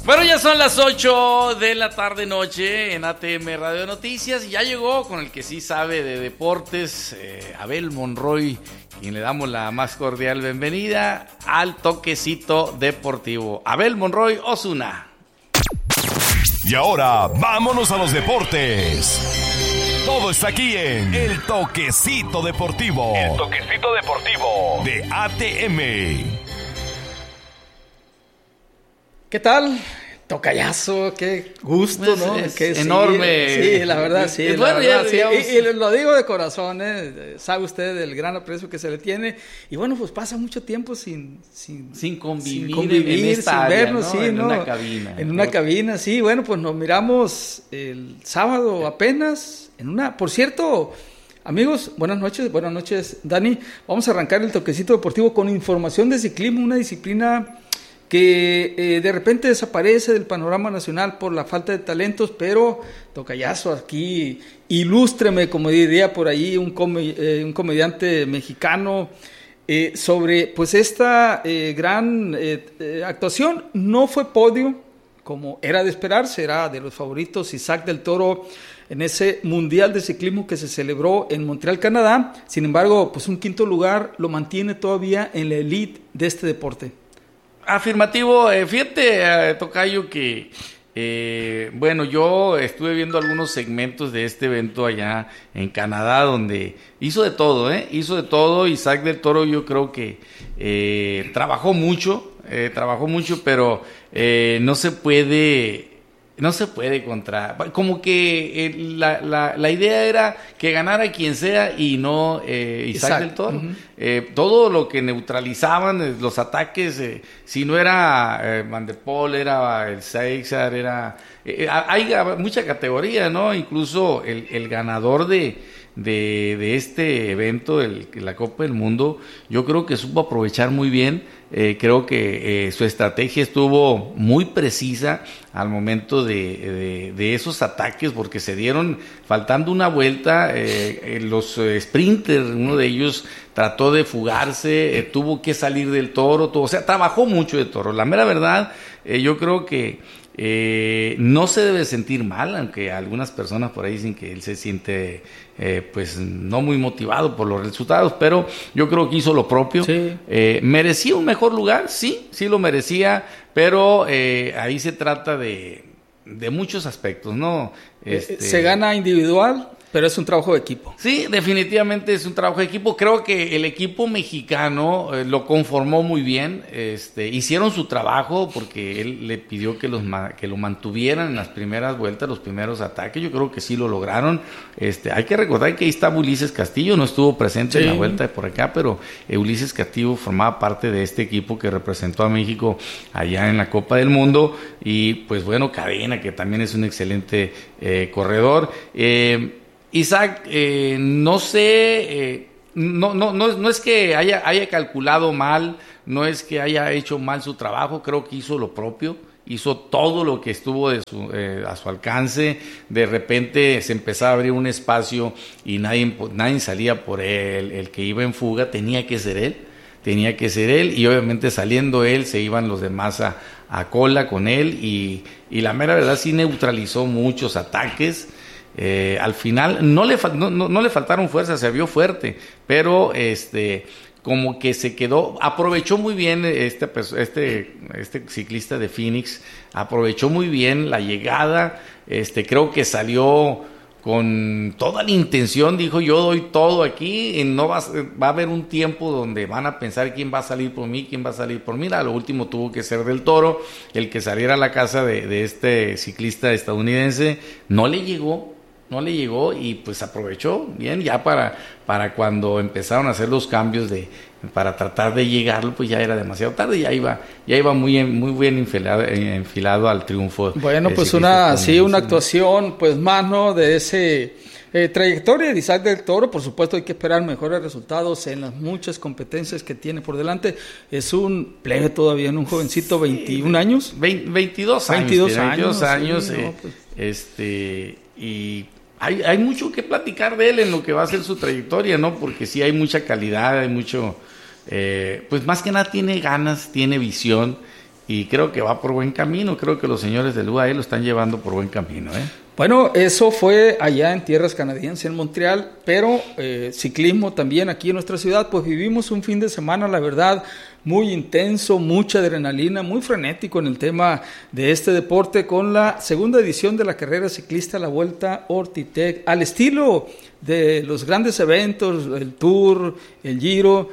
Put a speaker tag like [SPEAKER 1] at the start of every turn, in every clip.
[SPEAKER 1] Bueno, ya son las 8 de la tarde noche en ATM Radio Noticias y ya llegó con el que sí sabe de deportes, Abel Monroy, quien le damos la más cordial bienvenida al Toquecito Deportivo. Abel Monroy Osuna.
[SPEAKER 2] Y ahora, vámonos a los deportes. Todo está aquí en El Toquecito Deportivo. El Toquecito Deportivo de ATM.
[SPEAKER 3] ¿Qué tal? Tocayazo, qué gusto, ¿no?
[SPEAKER 1] Es
[SPEAKER 3] que
[SPEAKER 1] enorme.
[SPEAKER 3] Sí, la verdad, sí.
[SPEAKER 1] Es bueno, ya,
[SPEAKER 3] sí.
[SPEAKER 1] digamos...
[SPEAKER 3] Y lo digo de corazón, sabe usted del gran aprecio que se le tiene. Y bueno, pues pasa mucho tiempo sin convivir
[SPEAKER 1] en esta
[SPEAKER 3] sin
[SPEAKER 1] área,
[SPEAKER 3] vernos,
[SPEAKER 1] ¿no?
[SPEAKER 3] sí,
[SPEAKER 1] en
[SPEAKER 3] ¿no?
[SPEAKER 1] una cabina.
[SPEAKER 3] En una cabina, sí. Bueno, pues nos miramos el sábado apenas por cierto... Amigos, buenas noches, Dani. Vamos a arrancar el Toquecito Deportivo con información de ciclismo, una disciplina que de repente desaparece del panorama nacional por la falta de talentos, pero tocayazo aquí, ilústreme, como diría por ahí un comediante mexicano, sobre pues esta gran actuación. No fue podio, como era de esperarse, era de los favoritos Isaac del Toro en ese Mundial de Ciclismo que se celebró en Montreal, Canadá. Sin embargo, pues un quinto lugar lo mantiene todavía en la elite de este deporte.
[SPEAKER 1] Afirmativo. Fíjate, Tocayo, que bueno, yo estuve viendo algunos segmentos de este evento allá en Canadá, donde hizo de todo, Isaac del Toro. Yo creo que trabajó mucho, pero no se puede como que la idea era que ganara quien sea y no Isaac del Toro. Uh-huh. Todo lo que neutralizaban los ataques, si no era Van der Poel, era el Seixas, hay mucha categoría, ¿no? Incluso el ganador de este evento, la Copa del Mundo, yo creo que supo aprovechar muy bien. Creo que su estrategia estuvo muy precisa al momento de esos ataques, porque se dieron faltando una vuelta. Los sprinters, uno de ellos trató de fugarse, tuvo que salir del Toro, o sea, trabajó mucho de Toro. La mera verdad, yo creo que no se debe sentir mal, aunque algunas personas por ahí dicen que él se siente pues no muy motivado por los resultados, pero yo creo que hizo lo propio. Sí. ¿Merecía un mejor lugar? Sí lo merecía, pero ahí se trata de muchos aspectos, ¿no?
[SPEAKER 3] Se gana individual, pero es un trabajo de equipo.
[SPEAKER 1] Sí, definitivamente es un trabajo de equipo. Creo que el equipo mexicano lo conformó muy bien. Hicieron su trabajo porque él le pidió que lo mantuvieran en las primeras vueltas, los primeros ataques. Yo creo que sí lo lograron. Hay que recordar que ahí estaba Ulises Castillo, no estuvo presente en la vuelta de por acá, pero Ulises Castillo formaba parte de este equipo que representó a México allá en la Copa del Mundo. Y pues bueno, Cadena, que también es un excelente corredor. Isaac, no sé, no es que haya calculado mal, no es que haya hecho mal su trabajo. Creo que hizo lo propio, hizo todo lo que estuvo a su alcance. De repente se empezaba a abrir un espacio y nadie salía por él. El que iba en fuga tenía que ser él, y obviamente saliendo él se iban los demás a cola con él, y la mera verdad sí neutralizó muchos ataques. Al final no le faltaron fuerzas, se vio fuerte, pero como que se quedó, aprovechó muy bien este ciclista de Phoenix, aprovechó muy bien la llegada. Creo que salió con toda la intención, dijo: yo doy todo aquí, y va a haber un tiempo donde van a pensar quién va a salir por mí. A lo último tuvo que ser del Toro el que saliera a la casa de este ciclista estadounidense. No le llegó, y pues aprovechó bien ya para cuando empezaron a hacer los cambios para tratar de llegarlo, pues ya era demasiado tarde, ya iba muy bien enfilado al triunfo.
[SPEAKER 3] Bueno, pues una actuación pues más, ¿no?, de ese trayectoria de Isaac del Toro. Por supuesto hay que esperar mejores resultados en las muchas competencias que tiene por delante. Es un plebe todavía, en un jovencito, 21 años.
[SPEAKER 1] 22 años. Sí, no, pues. Y hay mucho que platicar de él en lo que va a ser su trayectoria, ¿no? Porque sí hay mucha calidad, hay mucho, pues más que nada tiene ganas, tiene visión, y creo que va por buen camino. Creo que los señores del UAE lo están llevando por buen camino, ¿eh?
[SPEAKER 3] Bueno, eso fue allá en tierras canadienses, en Montreal, pero ciclismo también aquí en nuestra ciudad, pues vivimos un fin de semana, la verdad, muy intenso, mucha adrenalina, muy frenético en el tema de este deporte, con la segunda edición de la carrera ciclista, la Vuelta Ortitec, al estilo de los grandes eventos, el Tour, el Giro,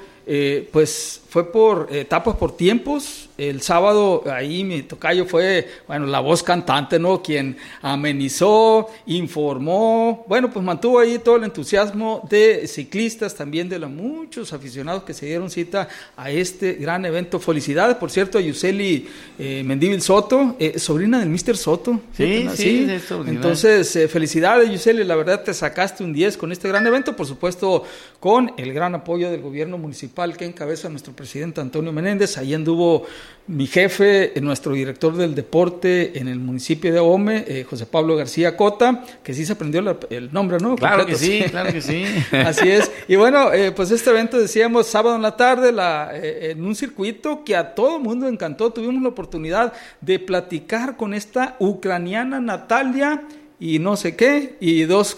[SPEAKER 3] pues fue por etapas, por tiempos. El sábado ahí mi tocayo fue, bueno, la voz cantante, ¿no? Quien amenizó, informó, bueno, pues mantuvo ahí todo el entusiasmo de ciclistas, también de los muchos aficionados que se dieron cita a este gran evento. Felicidades, por cierto, a Yuseli Mendívil Soto, sobrina del Mr. Soto.
[SPEAKER 1] Sí, es sobrina.
[SPEAKER 3] Entonces, felicidades, Yuseli, la verdad te sacaste un 10 con este gran evento, por supuesto, con el gran apoyo del gobierno municipal que encabeza nuestro presidente Antonio Menéndez. Ahí anduvo mi jefe, nuestro director del deporte en el municipio de Ahome, José Pablo García Cota, que sí se aprendió el nombre, ¿no?
[SPEAKER 1] Claro que sí, claro que sí.
[SPEAKER 3] Así es. Y bueno, pues este evento, decíamos, sábado en la tarde, en un circuito que a todo el mundo encantó. Tuvimos la oportunidad de platicar con esta ucraniana Natalia y no sé qué, y dos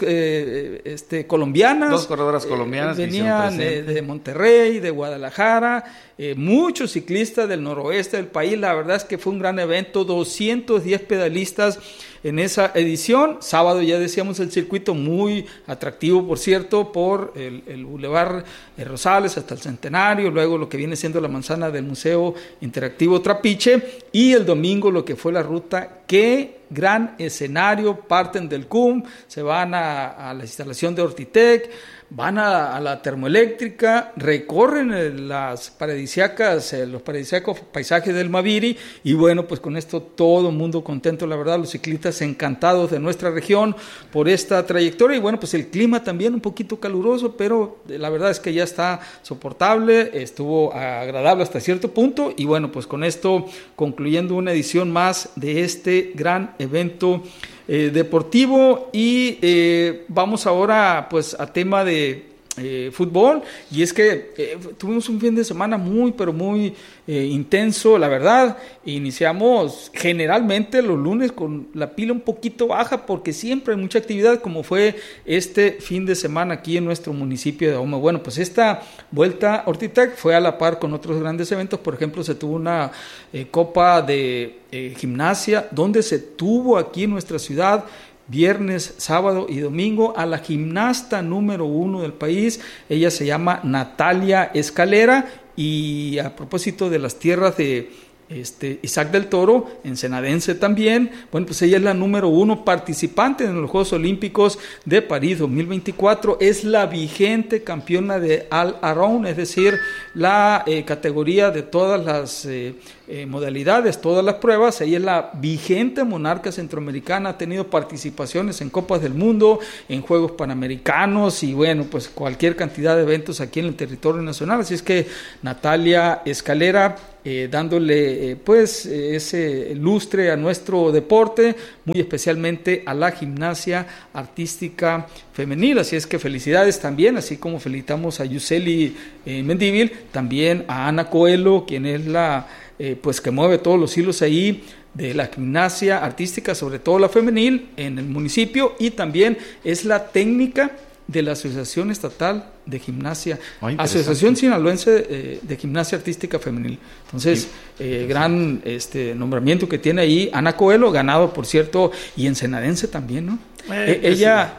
[SPEAKER 3] colombianas.
[SPEAKER 1] Dos corredoras colombianas.
[SPEAKER 3] Venían de Monterrey, de Guadalajara, muchos ciclistas del noroeste del país. La verdad es que fue un gran evento, 210 pedalistas en esa edición. Sábado ya decíamos el circuito muy atractivo, por cierto, por el Boulevard Rosales hasta el Centenario, luego lo que viene siendo la manzana del Museo Interactivo Trapiche, y el domingo lo que fue la ruta. Qué gran escenario, parten del CUM, se van a la instalación de Ortitec, van a la termoeléctrica, recorren los paradisíacos paisajes del Maviri, y bueno, pues con esto todo el mundo contento, la verdad, los ciclistas encantados de nuestra región por esta trayectoria. Y bueno, pues el clima también un poquito caluroso, pero la verdad es que ya está soportable, estuvo agradable hasta cierto punto. Y bueno, pues con esto concluyendo una edición más de este gran evento deportivo. Y vamos ahora pues a tema de fútbol, y es que tuvimos un fin de semana muy pero muy intenso, la verdad. Iniciamos generalmente los lunes con la pila un poquito baja porque siempre hay mucha actividad, como fue este fin de semana aquí en nuestro municipio de Ahome. Bueno, pues esta Vuelta Ortitec fue a la par con otros grandes eventos. Por ejemplo, se tuvo una copa de gimnasia, donde se tuvo aquí en nuestra ciudad viernes, sábado y domingo a la gimnasta número 1 del país. Ella se llama Natalia Escalera, y a propósito de las tierras de Isaac del Toro, ensenadense también, bueno, pues ella es la número 1 participante en los Juegos Olímpicos de París 2024, es la vigente campeona de All-Around, es decir, la categoría de todas las modalidades, todas las pruebas. Ella es la vigente monarca centroamericana, ha tenido participaciones en Copas del Mundo, en Juegos Panamericanos, y bueno, pues cualquier cantidad de eventos aquí en el territorio nacional. Así es que Natalia Escalera, dándole ese lustre a nuestro deporte, muy especialmente a la gimnasia artística femenil. Así es que felicidades también, así como felicitamos a Yuseli Mendívil, también a Ana Coelho, quien es la que mueve todos los hilos ahí de la gimnasia artística, sobre todo la femenil, en el municipio, y también es la técnica de la Asociación Estatal de Gimnasia, Asociación Sinaloense de Gimnasia Artística Femenil. Entonces, gran nombramiento que tiene ahí Ana Coelho, ganado, por cierto, y ensenadense también, ¿no? Ella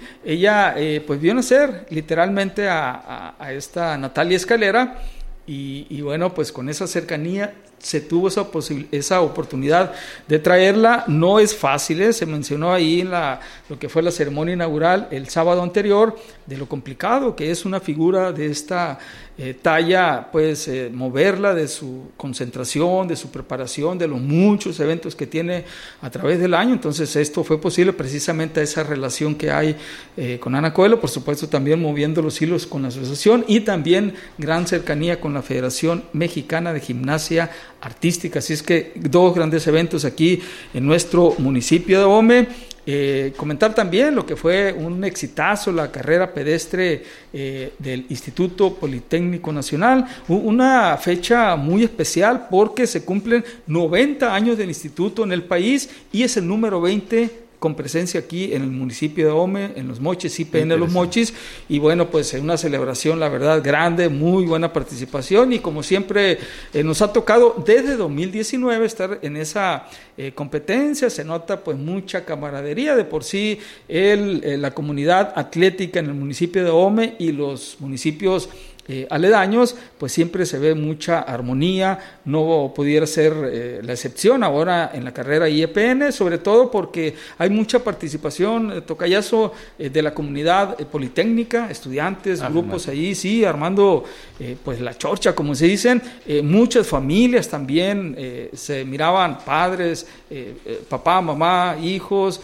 [SPEAKER 3] pues vio nacer literalmente a esta Natalia Escalera, y bueno, pues con esa cercanía se tuvo esa oportunidad de traerla. No es fácil, se mencionó ahí en lo que fue la ceremonia inaugural el sábado anterior, de lo complicado que es una figura de esta talla, pues moverla de su concentración, de su preparación, de los muchos eventos que tiene a través del año. Entonces esto fue posible precisamente a esa relación que hay con Ana Coelho, por supuesto también moviendo los hilos con la asociación, y también gran cercanía con la Federación Mexicana de Gimnasia Artística. Así es que dos grandes eventos aquí en nuestro municipio de Ahome. comentar también lo que fue un exitazo, la carrera pedestre del Instituto Politécnico Nacional, una fecha muy especial porque se cumplen 90 años del instituto en el país y es el número 20 con presencia aquí en el municipio de Ahome, en Los Mochis, IPN Los Mochis, y bueno, pues una celebración, la verdad, grande, muy buena participación, y como siempre nos ha tocado desde 2019 estar en esa competencia. Se nota pues mucha camaradería, de por sí la comunidad atlética en el municipio de Ahome y los municipios aledaños, pues siempre se ve mucha armonía. No pudiera ser la excepción ahora en la carrera IEPN, sobre todo porque hay mucha participación, tocayazo, de la comunidad politécnica, estudiantes, grupos ahí, sí, armando pues la chorcha, como se dicen, muchas familias también, se miraban padres, papá, mamá, hijos,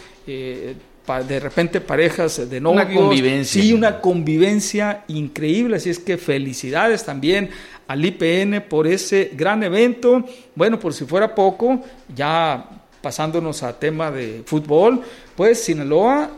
[SPEAKER 3] de repente parejas de novios.
[SPEAKER 1] Una convivencia.
[SPEAKER 3] Sí, una convivencia increíble, así es que felicidades también al IPN por ese gran evento. Bueno, por si fuera poco, ya pasándonos a tema de fútbol, pues Sinaloa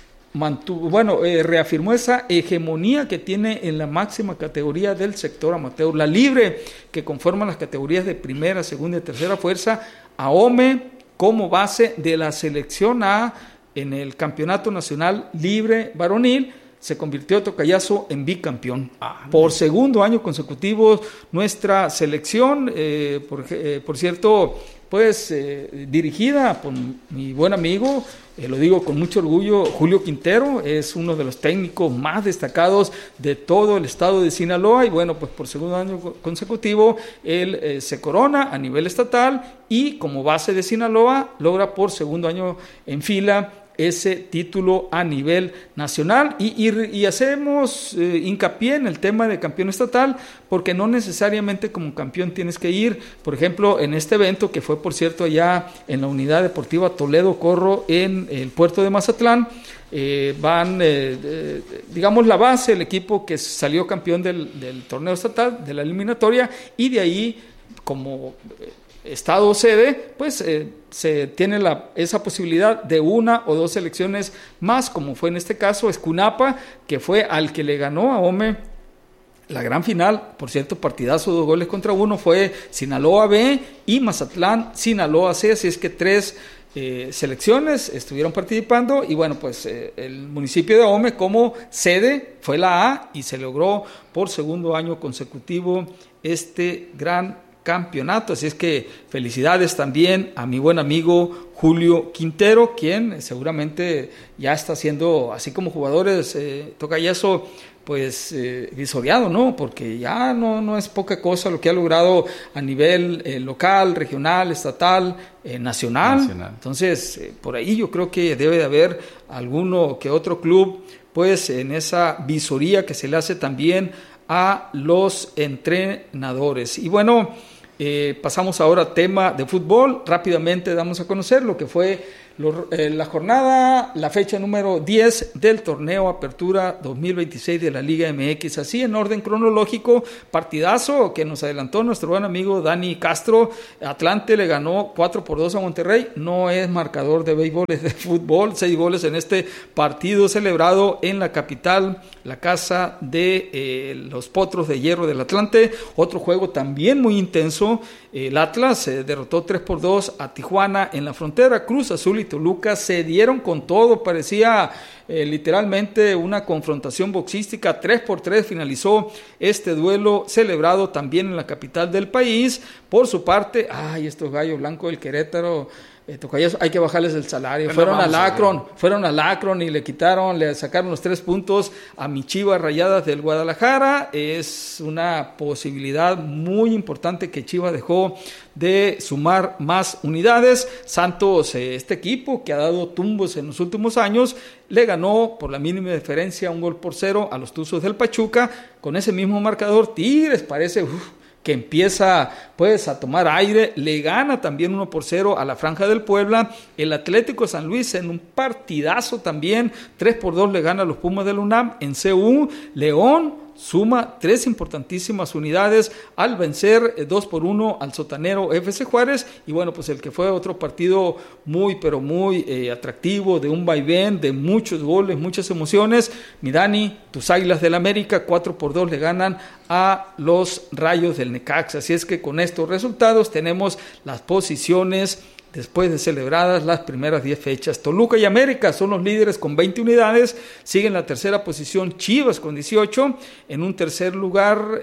[SPEAKER 3] reafirmó esa hegemonía que tiene en la máxima categoría del sector amateur, la libre, que conforma las categorías de primera, segunda y tercera fuerza. Ahome como base de la selección A en el Campeonato Nacional Libre Varonil, se convirtió tocayazo en bicampeón. Por segundo año consecutivo, nuestra selección, por cierto, pues dirigida por mi buen amigo, lo digo con mucho orgullo, Julio Quintero, es uno de los técnicos más destacados de todo el estado de Sinaloa, y bueno, pues por segundo año consecutivo, él se corona a nivel estatal, y como base de Sinaloa, logra por segundo año en fila ese título a nivel nacional, y hacemos hincapié en el tema de campeón estatal, porque no necesariamente como campeón tienes que ir. Por ejemplo, en este evento, que fue por cierto allá en la Unidad Deportiva Toledo Corro en el puerto de Mazatlán, van, digamos, la base, el equipo que salió campeón del torneo estatal, de la eliminatoria, y de ahí, como estado sede, pues se tiene esa posibilidad de una o dos selecciones más, como fue en este caso Escunapa, que fue al que le ganó a Ahome la gran final. Por cierto, partidazo, 2-1, fue Sinaloa B y Mazatlán Sinaloa C, así es que 3 selecciones estuvieron participando, y bueno, pues el municipio de Ahome como sede fue la A, y se logró por segundo año consecutivo este gran campeonato. Así es que felicidades también a mi buen amigo Julio Quintero, quien seguramente ya está haciendo, así como jugadores, tocayazo, pues visoreado, ¿no? Porque ya no es poca cosa lo que ha logrado a nivel local, regional, estatal, nacional. Entonces, por ahí yo creo que debe de haber alguno que otro club, pues en esa visoría que se le hace también a los entrenadores. Y bueno, pasamos ahora a tema de fútbol. Rápidamente damos a conocer lo que fue la jornada, la fecha número 10 del torneo Apertura 2026 de la Liga MX. Así en orden cronológico, partidazo que nos adelantó nuestro buen amigo Dani Castro. Atlante le ganó 4-2 a Monterrey. No es marcador de béisbol, es de fútbol. 6 goles en este partido celebrado en la capital, la casa de los Potros de Hierro del Atlante. Otro juego también muy intenso. El Atlas derrotó 3-2 a Tijuana en la frontera. Cruz Azul y Toluca se dieron con todo, parecía literalmente una confrontación boxística. 3-3 finalizó este duelo, celebrado también en la capital del país. Por su parte, estos gallos blancos del Querétaro, hay que bajarles el salario. Fueron al Akron y le sacaron los 3 puntos a mi Chivas Rayadas del Guadalajara. Es una posibilidad muy importante que Chivas dejó de sumar más unidades. Santos, este equipo que ha dado tumbos en los últimos años, le ganó por la mínima diferencia 1-0 a los Tuzos del Pachuca. Con ese mismo marcador, Tigres parece que empieza pues a tomar aire, le gana también 1-0 a la Franja del Puebla. El Atlético de San Luis en un partidazo también, 3-2 le gana a los Pumas del UNAM en CU. León suma 3 importantísimas unidades al vencer 2-1 al sotanero FC Juárez. Y bueno, pues el que fue otro partido muy, pero muy atractivo, de un vaivén, de muchos goles, muchas emociones. Mi Dani, tus Águilas del América 4-2 le ganan a los Rayos del Necaxa. Así es que con estos resultados tenemos las posiciones después de celebradas las primeras 10 fechas. Toluca y América son los líderes con 20 unidades, siguen la tercera posición Chivas con 18, en un tercer lugar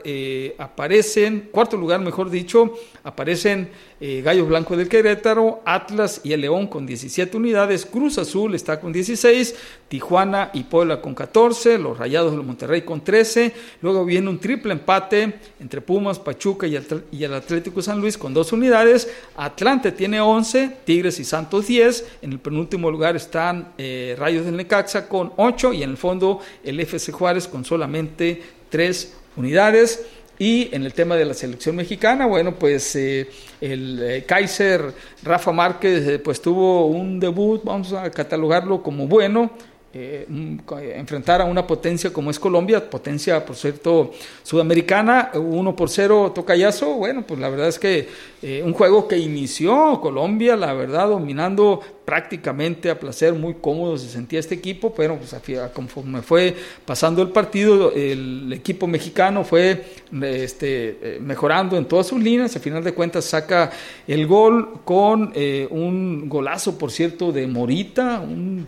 [SPEAKER 3] cuarto lugar mejor dicho, aparecen Gallos Blancos del Querétaro, Atlas y el León con 17 unidades, Cruz Azul está con 16, Tijuana y Puebla con 14, los Rayados de Monterrey con 13, luego viene un triple empate entre Pumas, Pachuca y el Atlético San Luis con 2 unidades, Atlante tiene 11, Tigres y Santos 10, en el penúltimo lugar están Rayos del Necaxa con 8 y en el fondo el FC Juárez con solamente 3 unidades. Y en el tema de la selección mexicana, bueno, pues el Kaiser Rafa Márquez pues tuvo un debut, vamos a catalogarlo como bueno, enfrentar a una potencia como es Colombia, potencia por cierto sudamericana, 1-0 tocayazo. Bueno, pues la verdad es que un juego que inició Colombia, la verdad, dominando prácticamente a placer, muy cómodo se sentía este equipo, pero pues conforme fue pasando el partido, el equipo mexicano fue mejorando en todas sus líneas. Al final de cuentas saca el gol con un golazo, por cierto, de Morita,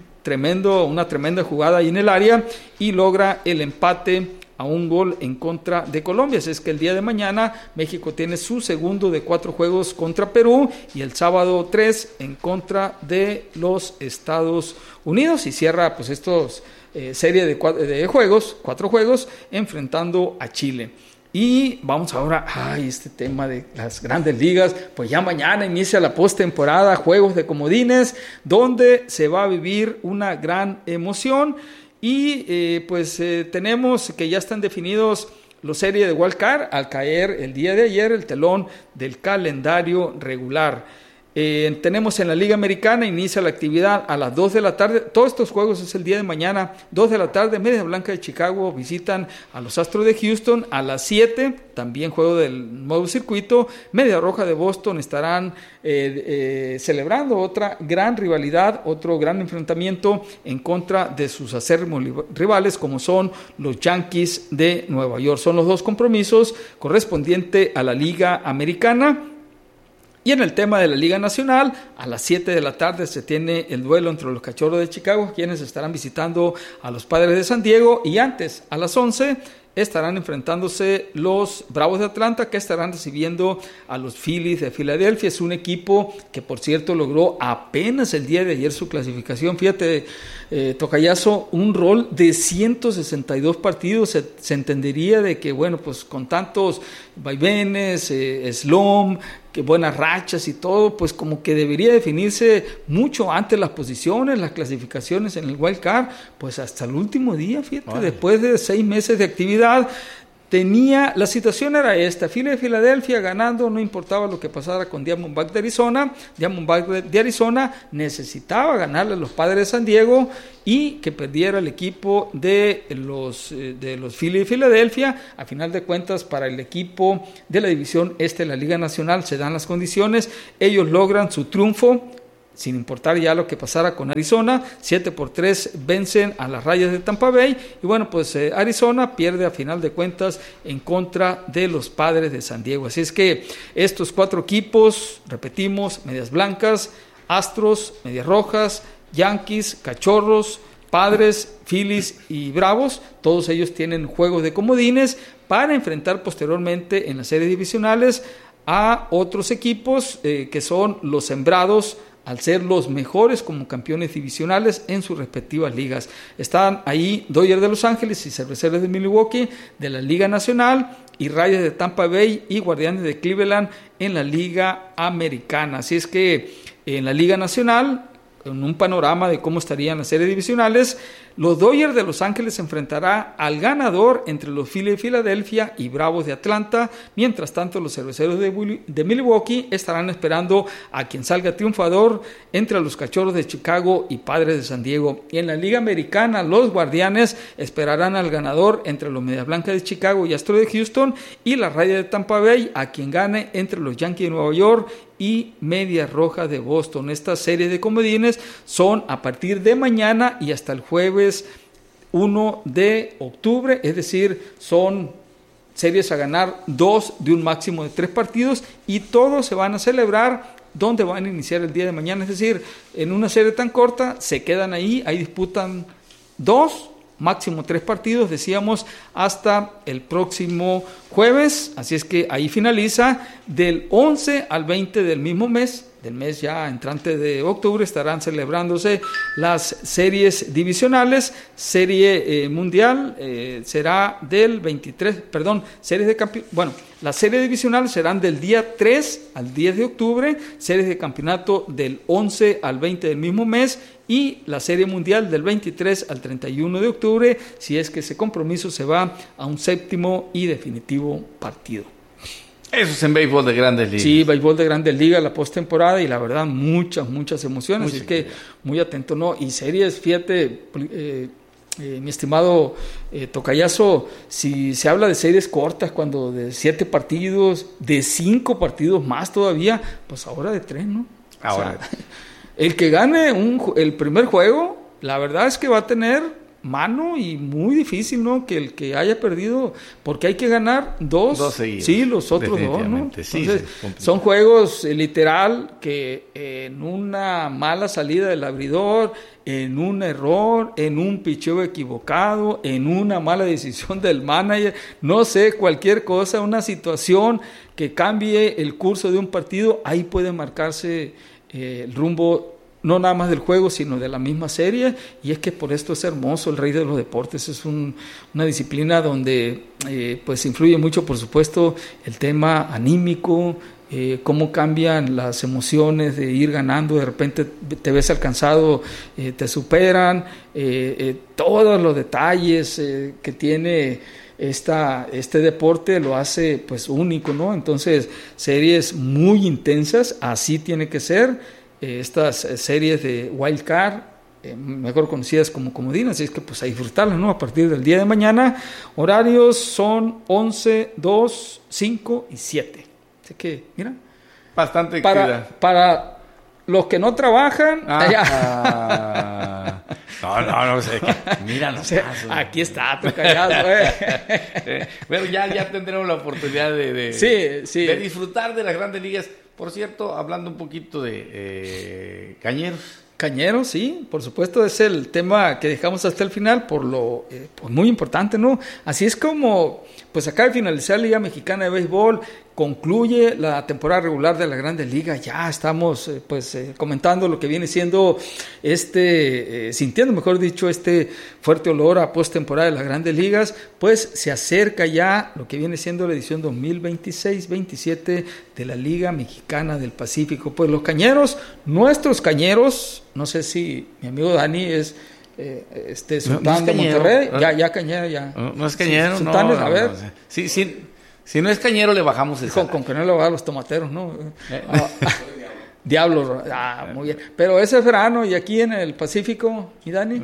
[SPEAKER 3] una tremenda jugada ahí en el área, y logra el empate a un gol en contra de Colombia. Así es que el día de mañana México tiene su segundo de 4 juegos contra Perú y el sábado 3 en contra de los Estados Unidos, y cierra pues estos serie de 4 juegos enfrentando a Chile. Y vamos ahora a este tema de las grandes ligas. Pues ya mañana inicia la postemporada, juegos de comodines, donde se va a vivir una gran emoción. Y tenemos que ya están definidos los series de Wild Card al caer el día de ayer el telón del calendario regular. Tenemos en la Liga Americana, inicia la actividad a las 2 de la tarde. Todos estos juegos es el día de mañana, 2 de la tarde. Medias Blancas de Chicago visitan a los Astros de Houston. A las 7, también juego del nuevo circuito. Media Roja de Boston estarán celebrando otra gran rivalidad, otro gran enfrentamiento en contra de sus acérrimos rivales, como son los Yankees de Nueva York. Son los dos compromisos correspondientes a la Liga Americana. Y en el tema de la Liga Nacional, a las 7 de la tarde se tiene el duelo entre los Cachorros de Chicago, quienes estarán visitando a los Padres de San Diego, y antes, a las 11, estarán enfrentándose los Bravos de Atlanta, que estarán recibiendo a los Phillies de Filadelfia. Es un equipo que, por cierto, logró apenas el día de ayer su clasificación. Fíjate, tocayazo, un rol de 162 partidos. Se entendería de que, bueno, pues con tantos vaivenes, slump, que buenas rachas y todo, pues como que debería definirse mucho antes las posiciones, las clasificaciones en el Wild Card, pues hasta el último día, fíjate, después de 6 meses de actividad. La situación era esta: Philly de Filadelfia ganando, no importaba lo que pasara con Diamondback de Arizona. Diamondback de Arizona necesitaba ganarle a los Padres de San Diego y que perdiera el equipo de los Philly de Filadelfia. A final de cuentas, para el equipo de la división este de la Liga Nacional se dan las condiciones, ellos logran su triunfo, sin importar ya lo que pasara con Arizona. 7-3 vencen a las Rayas de Tampa Bay, y bueno, pues Arizona pierde a final de cuentas en contra de los Padres de San Diego. Así es que estos 4 equipos, repetimos, Medias Blancas, Astros, Medias Rojas, Yankees, Cachorros, Padres, Phillies y Bravos, todos ellos tienen juegos de comodines para enfrentar posteriormente en las series divisionales a otros equipos que son los sembrados al ser los mejores como campeones divisionales en sus respectivas ligas. Están ahí Dodgers de Los Ángeles y Cerveceros de Milwaukee de la Liga Nacional, y Rayas de Tampa Bay y Guardianes de Cleveland en la Liga Americana. Así es que en la Liga Nacional en un panorama de cómo estarían las series divisionales, los Dodgers de Los Ángeles se enfrentará al ganador entre los Phillies de Filadelfia y Bravos de Atlanta. Mientras tanto, los Cerveceros de Milwaukee estarán esperando a quien salga triunfador entre los Cachorros de Chicago y Padres de San Diego. Y en la Liga Americana, los Guardianes esperarán al ganador entre los Medias Blancas de Chicago y Astros de Houston, y la Raya de Tampa Bay a quien gane entre los Yankees de Nueva York y Medias Rojas de Boston. Estas series de comodines son a partir de mañana y hasta el jueves 1 de octubre, es decir, son series a ganar 2 de un máximo de 3 partidos, y todos se van a celebrar donde van a iniciar el día de mañana, es decir, en una serie tan corta se quedan ahí disputan 2, máximo 3 partidos, decíamos, hasta el próximo jueves. Así es que ahí finaliza. Del 11 al 20 del mismo mes, del mes ya entrante de octubre, estarán celebrándose las series divisionales. Serie mundial será del 23, series de campeonato. Bueno, las series divisionales serán del día 3 al 10 de octubre, series de campeonato del 11 al 20 del mismo mes, y la serie mundial del 23 al 31 de octubre, si es que ese compromiso se va a un séptimo y definitivo partido.
[SPEAKER 1] Eso es en béisbol de Grandes Ligas.
[SPEAKER 3] Sí, béisbol de Grandes Ligas, la postemporada, y la verdad muchas emociones, así que muy atento, ¿no? Y series, fíjate, mi estimado tocayazo, si se habla de series cortas, cuando de 7 partidos, de 5 partidos más todavía, pues ahora de 3, ¿no?
[SPEAKER 1] Ahora.
[SPEAKER 3] O sea, el que gane el primer juego, la verdad es que va a tener mano, y muy difícil, ¿no? Que el que haya perdido, porque hay que ganar 2
[SPEAKER 1] seguidos.
[SPEAKER 3] Sí, los otros 2, ¿no?
[SPEAKER 1] Sí,
[SPEAKER 3] entonces, son juegos literal que en una mala salida del abridor, en un error, en un picheo equivocado, en una mala decisión del manager, no sé, cualquier cosa, una situación que cambie el curso de un partido, ahí puede marcarse el rumbo, no nada más del juego, sino de la misma serie. Y es que por esto es hermoso el rey de los deportes. Es una disciplina donde pues influye mucho, por supuesto, el tema anímico, cómo cambian las emociones de ir ganando, de repente te ves alcanzado, te superan, todos los detalles que tiene este deporte lo hace pues único, ¿no? Entonces, series muy intensas, así tiene que ser. Estas series de Wild Card, mejor conocidas como comodín, así es que pues a disfrutarlas, ¿no? A partir del día de mañana. Horarios son 11, 2, 5 y 7. Así que, mira,
[SPEAKER 1] bastante
[SPEAKER 3] para los que no trabajan,
[SPEAKER 1] no sé, mira, no sé,
[SPEAKER 3] aquí está tu callado,
[SPEAKER 1] Bueno, ya tendremos la oportunidad de disfrutar de las Grandes Ligas. Por cierto, hablando un poquito de Cañeros.
[SPEAKER 3] Cañeros, sí, por supuesto, es el tema que dejamos hasta el final, por lo pues muy importante, ¿no? Así es como, pues acaba de finalizar la Liga Mexicana de Béisbol, concluye la temporada regular de la Grandes Ligas, ya estamos comentando lo que viene siendo sintiendo, mejor dicho, este fuerte olor a postemporada de las Grandes Ligas, pues se acerca ya lo que viene siendo la edición 2026-27 de la Liga Mexicana del Pacífico. Pues los Cañeros, nuestros Cañeros, no sé si mi amigo Dani es Sultán de Monterrey, ya Cañero, ya.
[SPEAKER 1] No es Cañero,
[SPEAKER 3] Sultanes, a ver.
[SPEAKER 1] Sí. Si no es Cañero, le bajamos el
[SPEAKER 3] con que no le bajan los tomateros, ¿no? Diablos, muy bien. Pero ese es verano, y aquí en el Pacífico, ¿y Dani?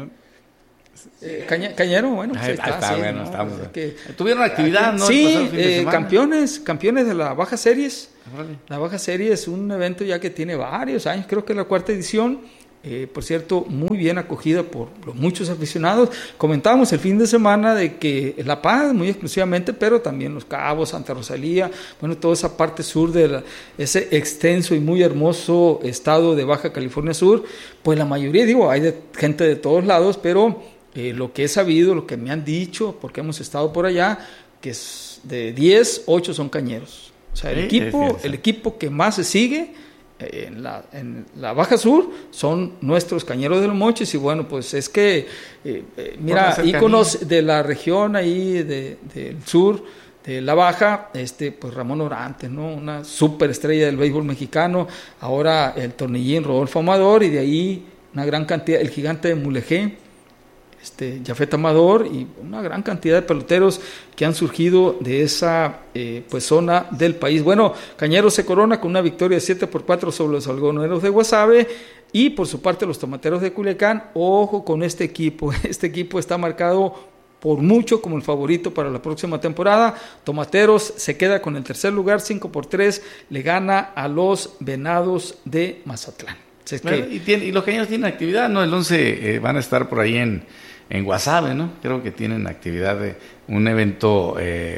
[SPEAKER 3] Cañero, bueno, pues
[SPEAKER 1] está, bueno,
[SPEAKER 3] ¿no?
[SPEAKER 1] Estamos.
[SPEAKER 3] Tuvieron
[SPEAKER 1] actividad, ¿no?
[SPEAKER 3] Sí, campeones de la Baja Series. La Baja Series es un evento ya que tiene varios años, creo que es la 4ª edición. Por cierto, muy bien acogida por los muchos aficionados. Comentábamos el fin de semana de que La Paz, muy exclusivamente, pero también Los Cabos, Santa Rosalía, bueno, toda esa parte sur de ese extenso y muy hermoso estado de Baja California Sur, pues la mayoría, hay gente de todos lados, pero lo que he sabido, lo que me han dicho, porque hemos estado por allá, que es de 10, 8 son cañeros. O sea, el equipo que más se sigue en la Baja Sur son nuestros Cañeros de los Mochis. Y bueno, pues es que mira, íconos de la región ahí del sur de la Baja, pues Ramón Orantes, ¿no? Una superestrella del béisbol mexicano, ahora el tornillín Rodolfo Amador, y de ahí una gran cantidad, el Gigante de Mulegé, Jafet Amador y una gran cantidad de peloteros que han surgido de esa pues zona del país. Bueno, Cañeros se corona con una victoria de 7-4 sobre los algodoneros de Guasave, y por su parte los tomateros de Culiacán. Ojo con este equipo está marcado por mucho como el favorito para la próxima temporada. Tomateros se queda con el tercer lugar, 5-3, le gana a los Venados de Mazatlán. Es que,
[SPEAKER 1] y los Cañeros tienen actividad, ¿no? El 11 van a estar por ahí en Guasave, ¿no? Creo que tienen actividad de un evento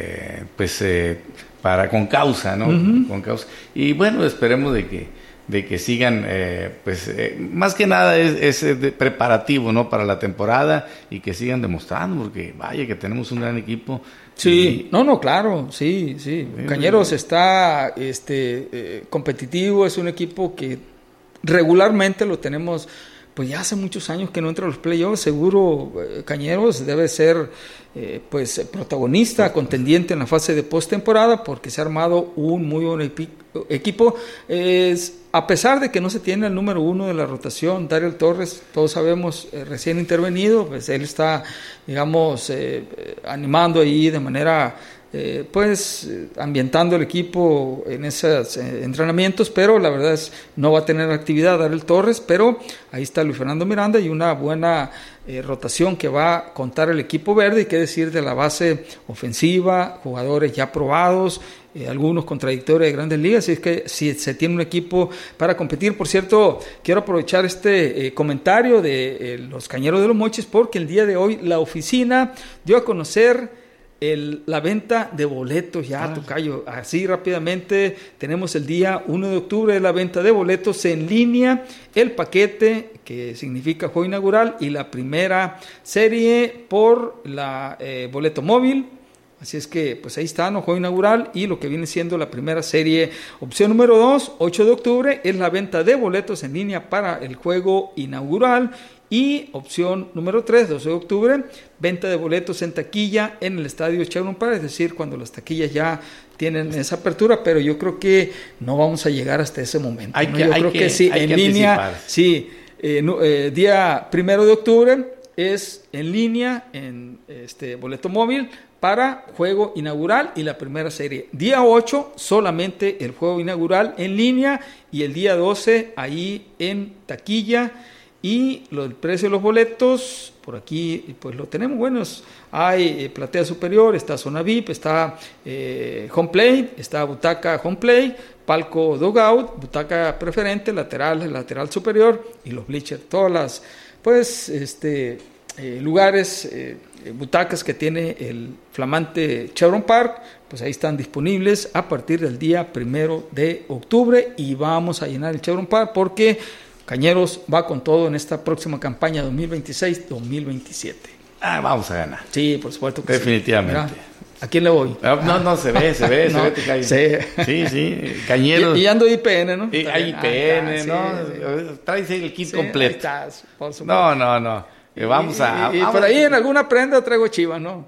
[SPEAKER 1] con causa, ¿no? Uh-huh. Con causa. Y bueno, esperemos de que sigan, más que nada es preparativo, ¿no? Para la temporada, y que sigan demostrando, porque vaya que tenemos un gran equipo.
[SPEAKER 3] Sí, claro, sí. Cañeros está competitivo, es un equipo que regularmente lo tenemos, pues ya hace muchos años que no entra a los playoffs. Seguro Cañeros debe ser protagonista, contendiente en la fase de postemporada, porque se ha armado un muy buen equipo. A pesar de que no se tiene el número 1 de la rotación, Dariel Torres, todos sabemos, recién intervenido, pues él está, digamos, animando ahí de manera, ambientando el equipo en esos entrenamientos, pero la verdad es no va a tener actividad Dariel Torres, pero ahí está Luis Fernando Miranda y una buena rotación que va a contar el equipo verde. Y qué decir de la base ofensiva, jugadores ya probados, algunos contradictorios de Grandes Ligas. Así es que si se tiene un equipo para competir. Por cierto, quiero aprovechar este comentario de los Cañeros de los Mochis, porque el día de hoy la oficina dio a conocer la venta de boletos ya, Tocayo. Así rápidamente tenemos el día 1 de octubre de la venta de boletos en línea, el paquete que significa juego inaugural y la primera serie por la boleto móvil. Así es que pues ahí está, ¿no? Juego inaugural y lo que viene siendo la primera serie. Opción número 2, 8 de octubre, es la venta de boletos en línea para el juego inaugural. Y opción número 3, 12 de octubre, venta de boletos en taquilla en el estadio Chevron Park, es decir, cuando las taquillas ya tienen esa apertura, pero yo creo que no vamos a llegar hasta ese momento. Yo creo que sí, en línea, sí, día 1 de octubre es en línea, en boleto móvil para juego inaugural y la primera serie. Día 8, solamente el juego inaugural en línea, y el día 12 ahí en taquilla. Y el precio de los boletos, por aquí pues lo tenemos. Bueno, hay platea superior, está zona VIP, está home plate, está butaca home plate, palco dugout, butaca preferente, lateral superior y los bleachers. Todas las lugares, butacas que tiene el flamante Chevron Park, pues ahí están disponibles a partir del día 1 de octubre. Y vamos a llenar el Chevron Park porque Cañeros va con todo en esta próxima campaña 2026-2027.
[SPEAKER 1] Vamos a ganar.
[SPEAKER 3] Sí, por supuesto que
[SPEAKER 1] definitivamente.
[SPEAKER 3] Sí. Mira, ¿a quién le voy?
[SPEAKER 1] No, se ve, Tocayo. Sí, Cañeros.
[SPEAKER 3] Y ando IPN, ¿no?
[SPEAKER 1] Hay IPN, ¿no? Sí. Traes el kit completo.
[SPEAKER 3] Ahí estás, por supuesto.
[SPEAKER 1] No. Vamos a
[SPEAKER 3] por ahí en alguna prenda traigo Chivas, ¿no?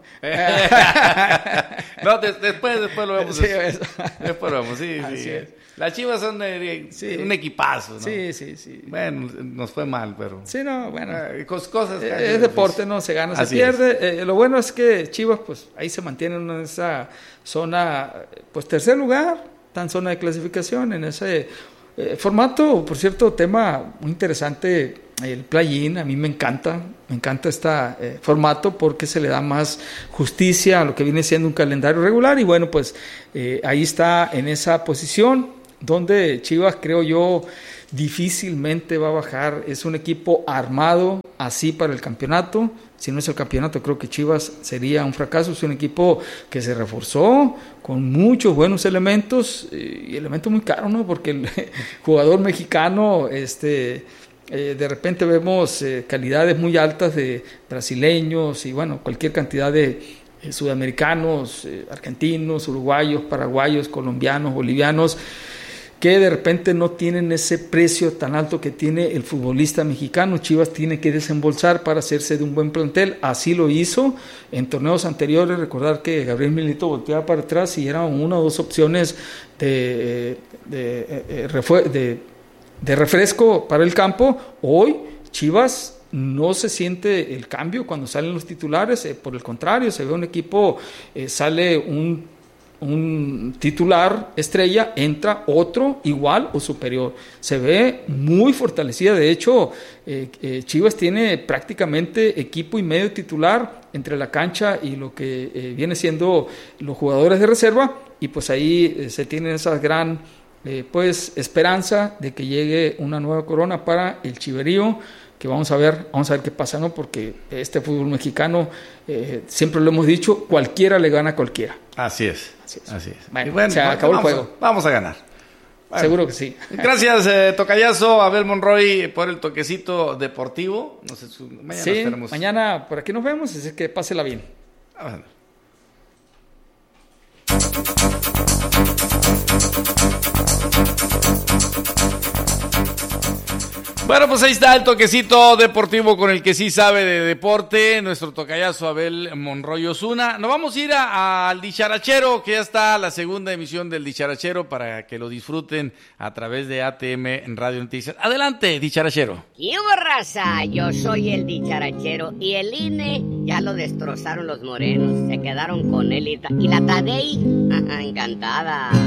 [SPEAKER 1] No, después lo vemos.
[SPEAKER 3] Sí, eso.
[SPEAKER 1] Después lo vemos, sí. Las Chivas son un equipazo, ¿no?
[SPEAKER 3] Sí.
[SPEAKER 1] Bueno, nos fue mal, pero...
[SPEAKER 3] Sí, no, bueno.
[SPEAKER 1] Cosas
[SPEAKER 3] es deporte, ¿no? Se gana, se pierde. Lo bueno es que Chivas, pues, ahí se mantienen en esa zona, pues, tercer lugar, tan zona de clasificación, en ese formato. Por cierto, tema muy interesante, el play-in. A mí me encanta este formato porque se le da más justicia a lo que viene siendo un calendario regular. Y bueno, pues, ahí está en esa posición donde Chivas, creo yo, difícilmente va a bajar. Es un equipo armado así para el campeonato. Si no es el campeonato, creo que Chivas sería un fracaso. Es un equipo que se reforzó con muchos buenos elementos y elementos muy caros, ¿no? Porque el jugador mexicano, de repente vemos calidades muy altas de brasileños y bueno, cualquier cantidad de sudamericanos, argentinos, uruguayos, paraguayos, colombianos, bolivianos, que de repente no tienen ese precio tan alto que tiene el futbolista mexicano. Chivas tiene que desembolsar para hacerse de un buen plantel. Así lo hizo en torneos anteriores. Recordar que Gabriel Milito volteaba para atrás y eran una o dos opciones de refresco para el campo. Hoy Chivas no se siente el cambio cuando salen los titulares, por el contrario, se ve un equipo, sale un titular estrella, entra otro igual o superior. Se ve muy fortalecida. De hecho, Chivas tiene prácticamente equipo y medio titular entre la cancha y lo que viene siendo los jugadores de reserva, y pues ahí se tiene esa gran pues esperanza de que llegue una nueva corona para el Chiverío, que vamos a ver qué pasa, ¿no? Porque este fútbol mexicano, siempre lo hemos dicho, cualquiera le gana a cualquiera.
[SPEAKER 1] Así es.
[SPEAKER 3] Bueno, se acabó el juego.
[SPEAKER 1] Vamos a ganar. Bueno,
[SPEAKER 3] seguro que sí.
[SPEAKER 1] Gracias, tocayazo Abel Monroy, por el toquecito deportivo. No sé, mañana
[SPEAKER 3] sí, mañana por aquí nos vemos, así que pásela bien.
[SPEAKER 1] Bueno, pues ahí está el toquecito deportivo con el que sí sabe de deporte, nuestro tocayazo Abel Monroy Osuna. Nos vamos a ir al Dicharachero, que ya está la segunda emisión del Dicharachero, para que lo disfruten a través de ATM en Radio Noticias. Adelante, Dicharachero.
[SPEAKER 4] ¡Qué raza! Yo soy el Dicharachero, y el INE ya lo destrozaron los morenos, se quedaron con él y la Tadei, encantada.